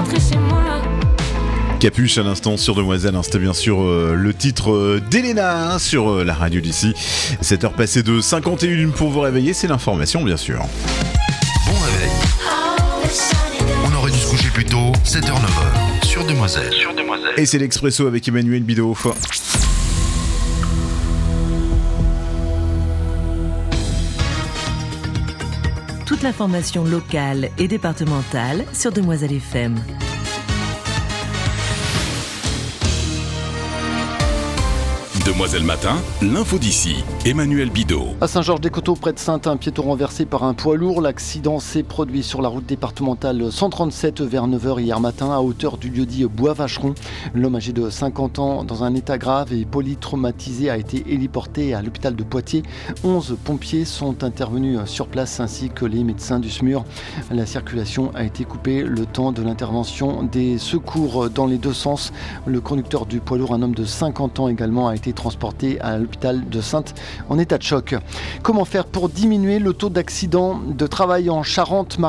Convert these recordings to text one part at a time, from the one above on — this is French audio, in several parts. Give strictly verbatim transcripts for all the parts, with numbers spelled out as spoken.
rentrer chez moi. Capuche à l'instant sur Demoiselle, hein, c'était bien sûr euh, le titre euh, d'Elena hein, sur euh, la radio d'ici. sept heures passées de cinquante et une pour vous réveiller, c'est l'information bien sûr. Bon réveil. On aurait dû se coucher plus tôt, sept heures neuf heures sur Demoiselle. Sur Demoiselle. Et c'est l'Expresso avec Emmanuel Bidot. Toute l'information locale et départementale sur Demoiselle F M. Demoiselle Matin, l'info d'ici, Emmanuel Bidot. À Saint-Georges-des-Coteaux, près de Saintes, un piéton renversé par un poids lourd. L'accident s'est produit sur la route départementale cent trente-sept vers neuf heures hier matin à hauteur du lieu-dit Bois-Vacheron. L'homme âgé de cinquante ans, dans un état grave et polytraumatisé, a été héliporté à l'hôpital de Poitiers. onze pompiers sont intervenus sur place ainsi que les médecins du S M U R. La circulation a été coupée le temps de l'intervention des secours dans les deux sens. Le conducteur du poids lourd, un homme de cinquante ans également, a été transporté à l'hôpital de Saintes en état de choc. Comment faire pour diminuer le taux d'accidents de travail en Charente-Maritime ?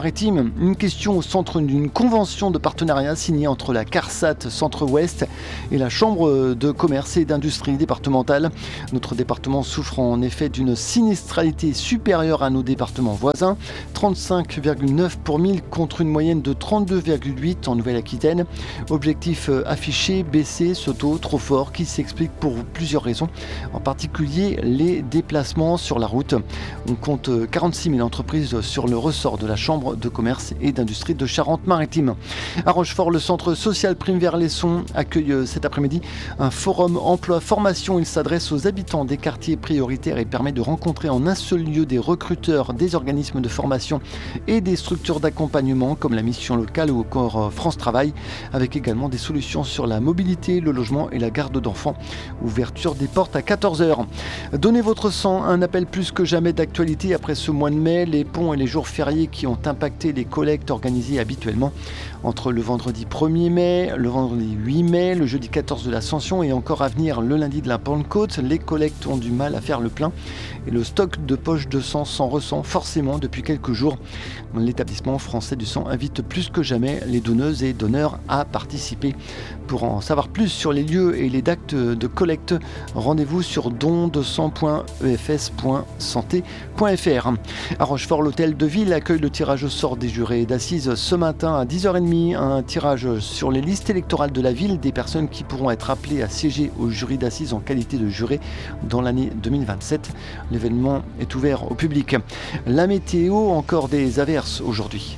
Une question au centre d'une convention de partenariat signée entre la CARSAT Centre-Ouest et la Chambre de commerce et d'industrie départementale. Notre département souffre en effet d'une sinistralité supérieure à nos départements voisins, trente-cinq virgule neuf pour mille contre une moyenne de trente-deux virgule huit en Nouvelle-Aquitaine. Objectif affiché, baisser ce taux trop fort qui s'explique pour plusieurs raisons, en particulier les déplacements sur la route. On compte quarante-six mille entreprises sur le ressort de la Chambre de commerce et d'industrie de Charente-Maritime. À Rochefort, le centre social Prime vers l'Esson accueille cet après-midi un forum emploi-formation. Il s'adresse aux habitants des quartiers prioritaires et permet de rencontrer en un seul lieu des recruteurs, des organismes de formation et des structures d'accompagnement comme la mission locale ou encore France Travail, avec également des solutions sur la mobilité, le logement et la garde d'enfants. Ouverture des portes à quatorze heures. Donnez votre sang, un appel plus que jamais d'actualité après ce mois de mai, les ponts et les jours fériés qui ont impacté les collectes organisées habituellement entre le vendredi premier mai, le vendredi huit mai, le jeudi quatorze de l'Ascension et encore à venir le lundi de la Pentecôte. Les collectes ont du mal à faire le plein et le stock de poches de sang s'en ressent forcément depuis quelques jours. L'établissement français du sang invite plus que jamais les donneuses et donneurs à participer. Pour en savoir plus sur les lieux et les dates de collecte, rendez-vous sur don de sang point e f s point santé point f r. À Rochefort, l'hôtel de ville accueille le tirage au sort des jurés d'assises ce matin à dix heures trente. Un tirage sur les listes électorales de la ville des personnes qui pourront être appelées à siéger au jury d'assises en qualité de juré dans l'année deux mille vingt-sept. L'événement est ouvert au public. La météo, encore des averses aujourd'hui.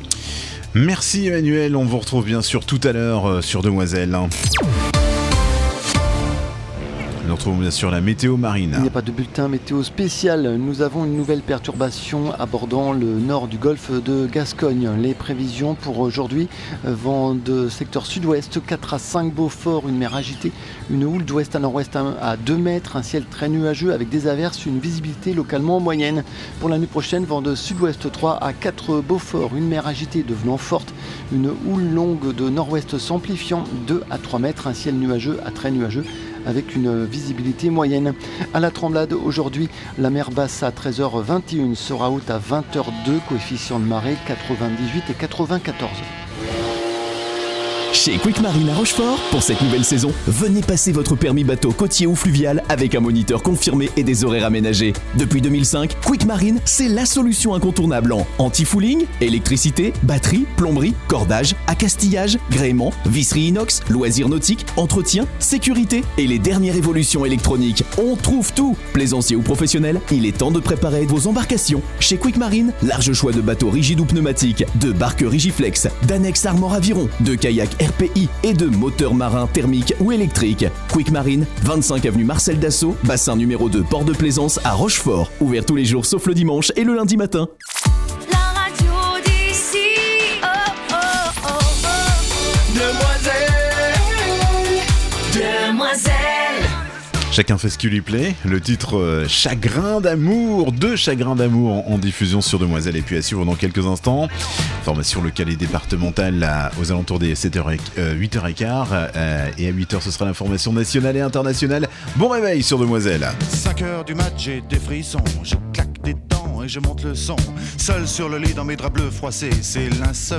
Merci Emmanuel, on vous retrouve bien sûr tout à l'heure sur Demoiselle. Nous retrouvons bien sûr la météo marine. Il n'y a pas de bulletin météo spécial. Nous avons une nouvelle perturbation abordant le nord du golfe de Gascogne. Les prévisions pour aujourd'hui, vent de secteur sud-ouest, quatre à cinq Beaufort, une mer agitée, une houle d'ouest à nord-ouest à deux mètres, un ciel très nuageux avec des averses, une visibilité localement moyenne. Pour l'année prochaine, vent de sud-ouest trois à quatre Beaufort, une mer agitée devenant forte, une houle longue de nord-ouest s'amplifiant, deux à trois mètres, un ciel nuageux à très nuageux, avec une visibilité moyenne. À la Tremblade, aujourd'hui, la mer basse à treize heures vingt et une sera haute à vingt heures deux, coefficient de marée quatre-vingt-dix-huit et quatre-vingt-quatorze. Chez Quick Marine à Rochefort, pour cette nouvelle saison, venez passer votre permis bateau côtier ou fluvial avec un moniteur confirmé et des horaires aménagés. Depuis deux mille cinq, Quick Marine, c'est la solution incontournable en anti-fouling, électricité, batterie, plomberie, cordage, accastillage, gréement, visserie inox, loisirs nautiques, entretien, sécurité et les dernières évolutions électroniques. On trouve tout. Plaisancier ou professionnel, il est temps de préparer vos embarcations. Chez Quick Marine, large choix de bateaux rigides ou pneumatiques, de barques Rigiflex, d'annexes Armor Aviron, de kayaks R P I et de moteurs marins thermiques ou électriques. Quick Marine, vingt-cinq avenue Marcel Dassault, bassin numéro deux, port de Plaisance à Rochefort. Ouvert tous les jours sauf le dimanche et le lundi matin. La radio d'ici. Oh, oh, oh, oh. Demoiselle. Demoiselle. Chacun fait ce qui lui plaît. Le titre euh, Chagrin d'amour, deux chagrins d'amour en, en diffusion sur Demoiselle et puis à suivre dans quelques instants. Formation locale et départementale là, aux alentours des sept heures, euh, huit heures quinze euh, et à huit heures ce sera l'information nationale et internationale. Bon réveil sur Demoiselle. cinq heures du mat, j'ai des frissons, je claque des dents et je monte le son. Seul sur le lit dans mes draps bleus froissés, c'est l'insomnie.